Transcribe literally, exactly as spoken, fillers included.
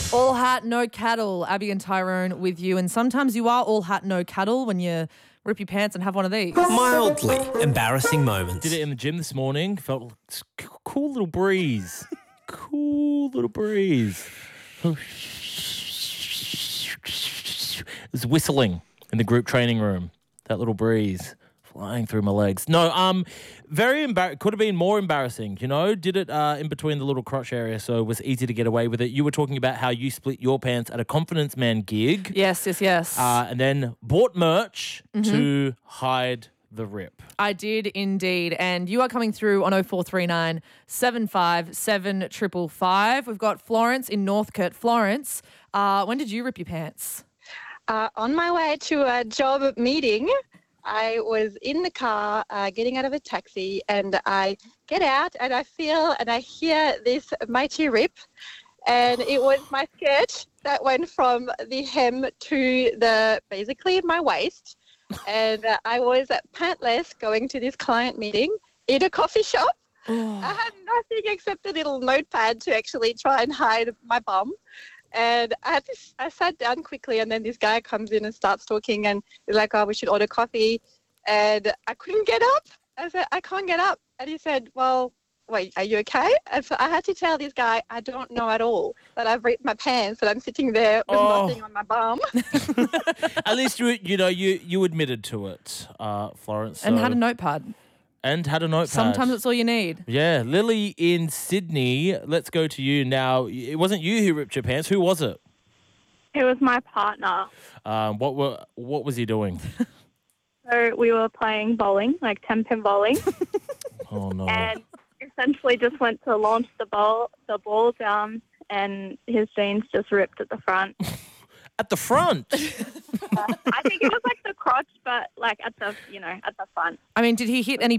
All hat, no cattle. Abby and Tyrone with you. And sometimes you are all hat, no cattle when you rip your pants and have one of these. Mildly embarrassing moments. Did it in the gym this morning. Felt like s- cool little breeze. cool little breeze. It was whistling in the group training room. That little breeze flying through my legs. No, um, very embar- could have been more embarrassing, you know. Did it uh, in between the little crotch area, so it was easy to get away with it. You were talking about how you split your pants at a Confidence Man gig. Yes, yes, yes. Uh, and then bought merch to hide the rip. I did indeed. And you are coming through on oh four three nine, seven five seven, five five five. We've got Florence in Northcote. Florence, uh, when did you rip your pants? Uh, on my way to a job meeting, I was in the car uh, getting out of a taxi, and I get out and I feel and I hear this mighty rip, and it was my skirt that went from the hem to the basically my waist, and uh, I was pantless going to this client meeting in a coffee shop. I had nothing except a little notepad to actually try and hide my bum. And I had to, I sat down quickly, and then this guy comes in and starts talking, and he's like, oh, we should order coffee. And I couldn't get up. I said, I can't get up. And he said, well, wait, are you okay? And so I had to tell this guy, I don't know at all, that I've ripped my pants and I'm sitting there with Oh. nothing on my bum. At least you, you know, you you admitted to it, uh, Florence. And so- had a notepad. and had a notepad. Sometimes it's all you need. Yeah, Lily in Sydney. Let's go to you now. It wasn't you who ripped your pants. Who was it? It was my partner. Um, what were what was he doing? So we were playing bowling, like ten-pin bowling, Oh no! and essentially just went to launch the ball, the ball down, and his jeans just ripped at the front. At the front. I think it was like the crotch, but like at the, you know, at the front. I mean, did he hit any